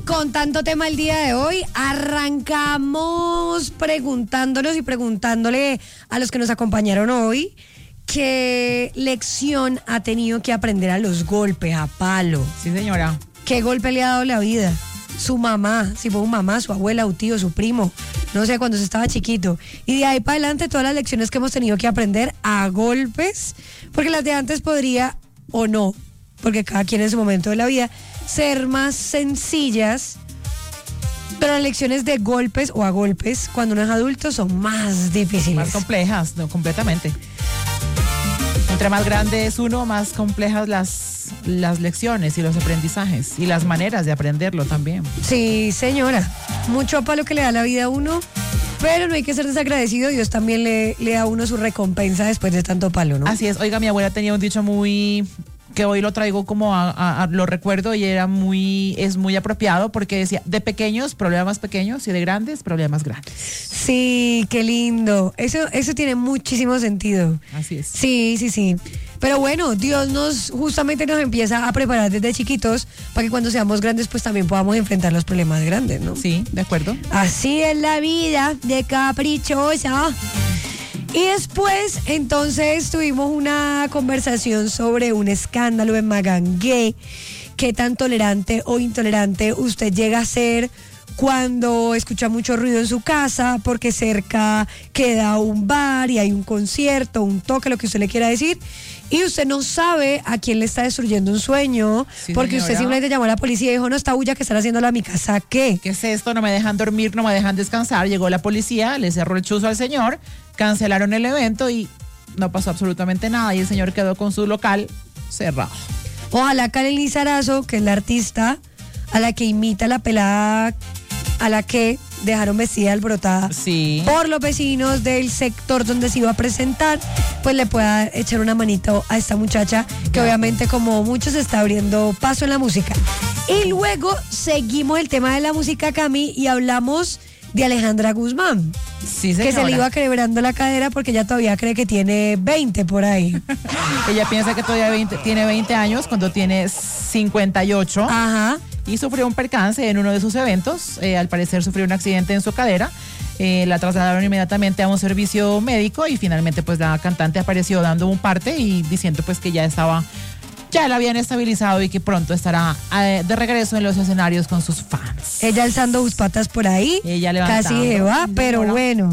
con tanto tema el día de hoy, arrancamos preguntándonos y preguntándole a los que nos acompañaron hoy qué lección ha tenido que aprender a los golpes, a palo. Sí, señora. ¿Qué golpe le ha dado la vida? Su mamá, si fue un mamá, su abuela, un tío, su primo, no sé, cuando se estaba chiquito. Y de ahí para adelante todas las lecciones que hemos tenido que aprender a golpes, porque las de antes podría o no, porque cada quien en su momento de la vida, ser más sencillas, pero las lecciones de golpes o a golpes cuando uno es adulto son más difíciles. Más complejas, no, completamente. Entre más grande es uno, más complejas las lecciones y los aprendizajes y las maneras de aprenderlo también. Sí, señora, mucho palo que le da la vida a uno, pero no hay que ser desagradecido, Dios también le da a uno su recompensa después de tanto palo, ¿no? Así es, oiga, mi abuela tenía un dicho que hoy lo traigo como lo recuerdo y es muy apropiado porque decía, de pequeños, problemas pequeños y de grandes, problemas grandes. Sí, qué lindo. Eso tiene muchísimo sentido. Así es. Sí. Pero bueno, Dios justamente nos empieza a preparar desde chiquitos para que cuando seamos grandes pues también podamos enfrentar los problemas grandes, ¿no? Sí, de acuerdo. Así es la vida de caprichosa. Y después, entonces, tuvimos una conversación sobre un escándalo en Magangué. ¿Qué tan tolerante o intolerante usted llega a ser cuando escucha mucho ruido en su casa? Porque cerca queda un bar y hay un concierto, un toque, lo que usted le quiera decir. Y usted no sabe a quién le está destruyendo un sueño, sí, porque señora. Usted simplemente llamó a la policía y dijo, no, esta bulla que están haciendo a mi casa, ¿qué? ¿Qué es esto? No me dejan dormir, no me dejan descansar. Llegó la policía, le cerró el chuzo al señor, cancelaron el evento y no pasó absolutamente nada. Y el señor quedó con su local cerrado. Ojalá Karen Lizarazo, que es la artista a la que imita la pelada, a la que dejaron vestida alborotada por los vecinos del sector donde se iba a presentar, pues le pueda echar una manito a esta muchacha que obviamente como muchos está abriendo paso en la música. Y luego seguimos el tema de la música, Cami, y hablamos de Alejandra Guzmán. Sí, señora. Que se le iba quebrando la cadera porque ella todavía cree que tiene 20 por ahí. Ella piensa que todavía tiene 20 años cuando tiene 58. Ajá. Y sufrió un percance en uno de sus eventos. Al parecer sufrió un accidente en su cadera. La trasladaron inmediatamente a un servicio médico y finalmente pues la cantante apareció dando un parte y diciendo pues que ya la habían estabilizado y que pronto estará de regreso en los escenarios con sus fans. Ella alzando sus patas por ahí. Ella levantando. Casi se va, pero bueno.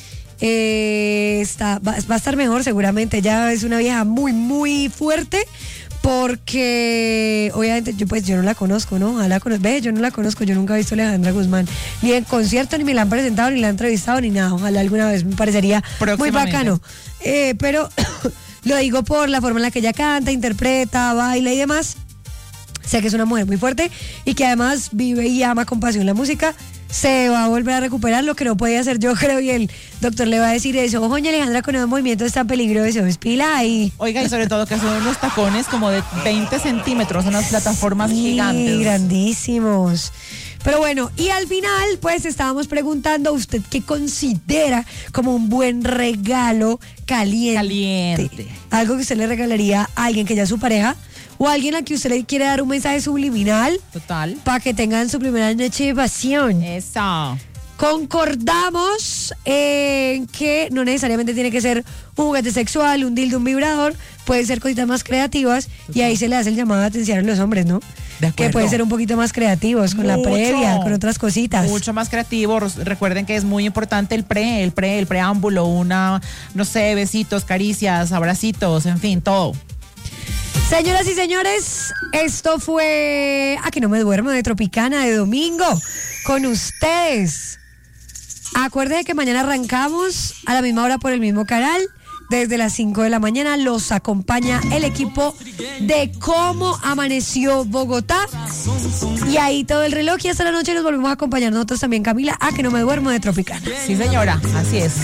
Va a estar mejor seguramente. Ella es una vieja muy, muy fuerte. Porque obviamente yo no la conozco, ¿no? Yo no la conozco, yo nunca he visto a Alejandra Guzmán ni en concierto, ni me la han presentado, ni la han entrevistado, ni nada. Ojalá alguna vez, me parecería muy bacano. Pero lo digo por la forma en la que ella canta, interpreta, baila y demás. Sé que es una mujer muy fuerte y que además vive y ama con pasión la música. Se va a volver a recuperar, lo que no podía hacer yo, creo, y el doctor le va a decir eso. Oye, Alejandra, con esos movimientos está peligroso, es pila ahí. Oiga, y sobre todo que son unos tacones como de 20 centímetros, unas plataformas gigantes. Grandísimos. Pero bueno, y al final, pues estábamos preguntando a usted qué considera como un buen regalo caliente. Algo que usted le regalaría a alguien que ya es su pareja, o alguien a quien usted le quiere dar un mensaje subliminal. Total. Para que tengan su primera noche de pasión. Eso. Concordamos en que no necesariamente tiene que ser un juguete sexual, un dildo, un vibrador. Pueden ser cositas más creativas. Total. Y ahí se le hace el llamado de atención a los hombres, ¿no? De acuerdo. Que pueden ser un poquito más creativos con la previa, con otras cositas. Mucho más creativos. Recuerden que es muy importante el preámbulo, no sé, besitos, caricias, abracitos, en fin, todo. Señoras y señores, esto fue A que no me duermo de Tropicana de domingo con ustedes. Acuérdense que mañana arrancamos a la misma hora por el mismo canal. Desde las 5 de la mañana los acompaña el equipo de Cómo Amaneció Bogotá. Y ahí todo el reloj y hasta la noche nos volvemos a acompañar nosotros también, Camila, A que no me duermo de Tropicana. Sí, señora, así es.